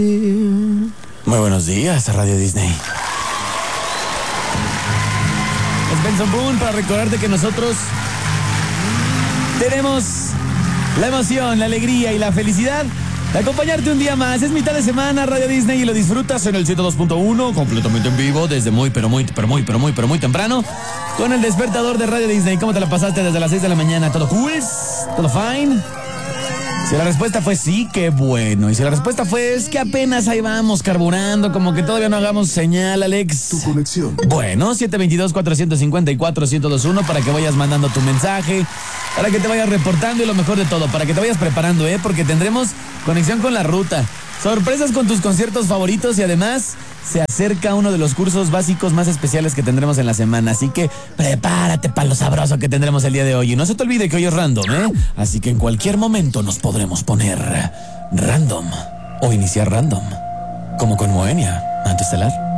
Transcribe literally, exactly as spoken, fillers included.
Muy buenos días, Radio Disney. Es Benson Boone para recordarte que nosotros tenemos la emoción, la alegría y la felicidad de acompañarte un día más. Es mitad de semana, Radio Disney, y lo disfrutas en el ciento dos punto uno, completamente en vivo, desde muy, pero muy, pero muy, pero muy, pero muy temprano, con el despertador de Radio Disney. ¿Cómo te la pasaste desde las seis de la mañana? ¿Todo cool? ¿Todo fine? Si la respuesta fue sí, qué bueno. Y si la respuesta fue es que apenas ahí vamos carburando, como que todavía no hagamos señal, Alex. Tu conexión. Bueno, siete dos dos, cuatro cinco cuatro, uno cero dos uno para que vayas mandando tu mensaje, para que te vayas reportando y lo mejor de todo, para que te vayas preparando, ¿eh? Porque tendremos conexión con la ruta, sorpresas con tus conciertos favoritos y además se acerca uno de los cursos básicos más especiales que tendremos en la semana. Así que prepárate para lo sabroso que tendremos el día de hoy. Y no se te olvide que hoy es random, ¿eh? Así que en cualquier momento nos podremos poner random o iniciar random, como con Moenia, Antiestelar.